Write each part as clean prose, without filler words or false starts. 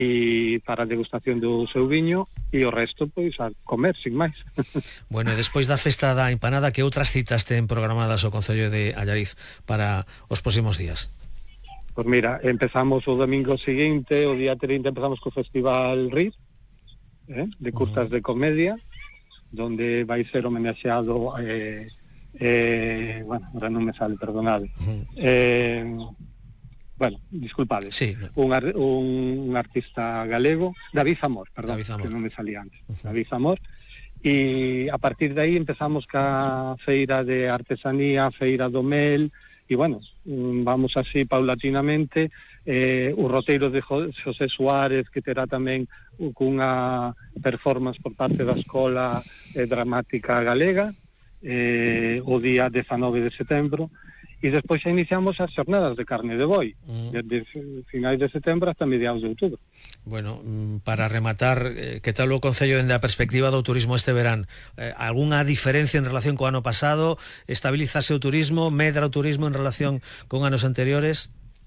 e para a degustación do seu viño, e o resto, pois, a comer, sin máis. Bueno, e despois da festa da empanada, que outras citas ten programadas o Concello de Allariz para os próximos días? Pois mira, empezamos o domingo seguinte, o día 30 empezamos co Festival RIS, de curtas de comedia, donde vai ser homenaxeado bueno, ahora non me sale, perdonade, bueno, disculpade, sí. un artista galego, David Zamor, perdón, que non me salía antes, David Zamor, e a partir de aí empezamos ca feira de artesanía, feira do mel, e bueno, vamos así paulatinamente. O roteiro de José Suárez, que terá tamén cunha performance por parte da Escola Dramática Galega, o día 19 de setembro, e despois xa iniciamos as xornadas de carne de boi, desde finais de setembro hasta mediados de outubro. Bueno, para rematar, que tal o Concello dende a perspectiva do turismo este verán? Algunha diferencia en relación co ano pasado? Estabilízase o turismo? Medra o turismo en relación con anos anteriores?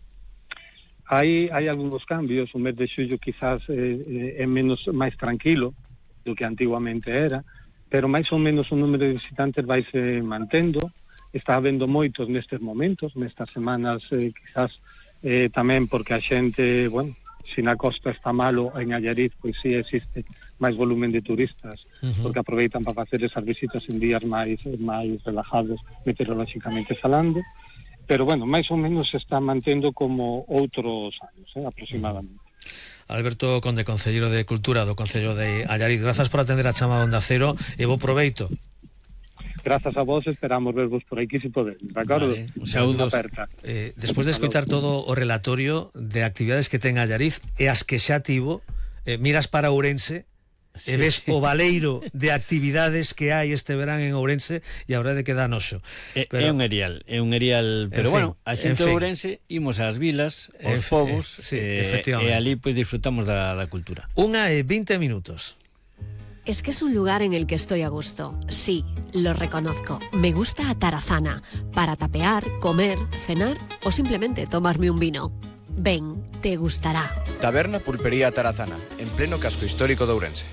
Hai algúns cambios. O mes de xullo quizás é máis tranquilo do que antiguamente era, pero máis ou menos o número de visitantes vaise mantendo. Está habendo moitos nestes momentos, nestas semanas, quizás tamén porque a xente, bueno, se na costa está malo, en Allariz, pois sí existe máis volumen de turistas, porque aproveitan para facer esas visitas en días máis relajados meteorolóxicamente falando, pero bueno, máis ou menos se está mantendo como outros anos, aproximadamente. Alberto Conde, Concelleiro de Cultura do Concello de Allariz, grazas por atender a chamada Onda Cero e bo proveito. Grazas a vos, esperamos vervos por aquí se poder, de acordo? Vale, saúdos. Despois de escoitar todo o relatorio de actividades que ten Allariz e as que xa tivo, miras para Ourense e ves o baleiro de actividades que hai este verán en Ourense e a verdade que dá noxo. É un erial, pero bueno, a xente de Ourense imos ás vilas, aos povos, e ali pois disfrutamos da cultura. 1:20 minutos. Es que es un lugar en el que estoy a gusto. Sí, lo reconozco. Me gusta Atarazana, para tapear, comer, cenar o simplemente tomarme un vino. Ven, te gustará. Taberna Pulpería Atarazana, en pleno casco histórico de Ourense.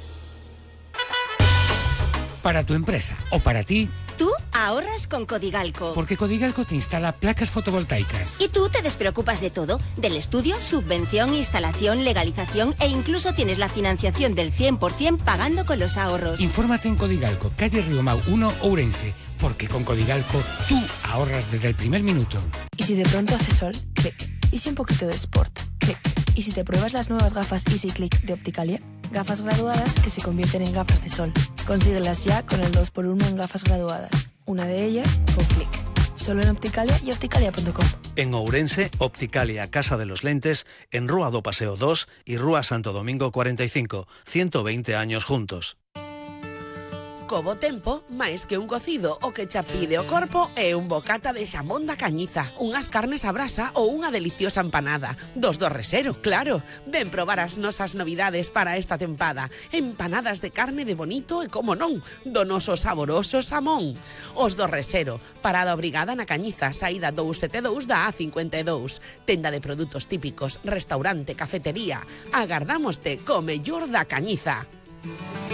Para tu empresa o para ti, tú ahorras con Codigalco. Porque Codigalco te instala placas fotovoltaicas. Y tú te despreocupas de todo, del estudio, subvención, instalación, legalización e incluso tienes la financiación del 100% pagando con los ahorros. Infórmate en Codigalco, calle Riomau 1, Ourense. Porque con Codigalco tú ahorras desde el primer minuto. Y si de pronto hace sol, clic. Y si un poquito de sport, clic. Y si te pruebas las nuevas gafas Easy Click de Opticalia, gafas graduadas que se convierten en gafas de sol. Consíguelas ya con el 2x1 en gafas graduadas. Una de ellas con clic. Solo en Opticalia y opticalia.com. En Ourense, Opticalia, Casa de los Lentes, en Rúa do Paseo 2 y Rúa Santo Domingo 45. 120 años juntos. Co bo tempo, máis que un cocido, o que xa pide o corpo é un bocata de xamón da Cañiza, unhas carnes a brasa ou unha deliciosa empanada. Dos do Resero, claro. Ven probar as nosas novidades para esta tempada. Empanadas de carne de bonito e, como non, do noso saboroso xamón. Os do Resero, parada obrigada na Cañiza, saída 272 da A52. Tenda de produtos típicos, restaurante, cafetería. Agardámoste co mellor da Cañiza.